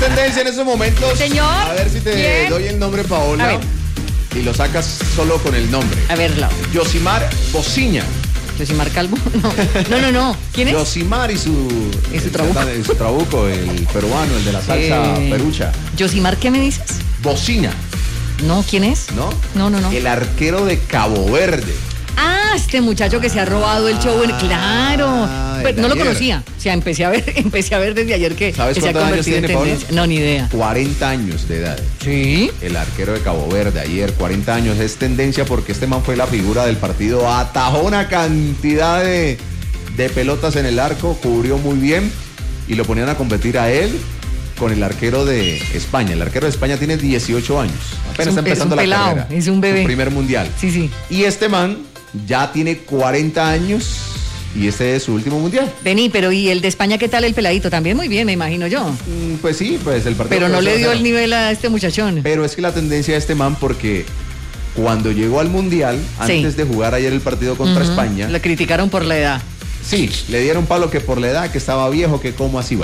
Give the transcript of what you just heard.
tendencia en estos momentos. Señor. A ver si te ¿Quién? doy el nombre, A Paola. ver. Y lo sacas solo con el nombre. A ver, Lau. Yosimar Bociña. ¿Yosimar Calvo? No. ¿Quién es? Yosimar y su trabuco. su trabuco, el peruano, el de la salsa perucha. ¿Yosimar qué me dices? Bociña, No, ¿quién es? ¿no? No. El arquero de Cabo Verde. Ah, este muchacho que se ha robado el show. Claro. Pero no lo ayer. conocía. O sea, empecé a ver desde ayer que ¿Sabes se ha cuántos años convertido en tiene, Paola? tendencia. No, ni idea. 40 años de edad. ¿Sí? El arquero de Cabo Verde, ayer, 40 años. Es tendencia porque este man fue la figura del partido. Atajó una cantidad de pelotas en el arco, cubrió muy bien y lo ponían a competir a él con el arquero de España. El arquero de España tiene 18 años. Apenas está empezando es un pelado, la carrera. es un bebé. Su primer mundial. Sí. Y este man ya tiene 40 años y este es su último mundial. Vení, pero ¿y el de España qué tal el peladito? También muy bien, me imagino yo. Pues sí, pues el partido. Pero no quedó le dio 0-0. el nivel a este muchachón. Pero es que la tendencia de este man, porque cuando llegó al mundial, antes de jugar ayer el partido contra España, Le criticaron por la edad. sí, le dieron palo que por la edad, que estaba viejo, que cómo así va.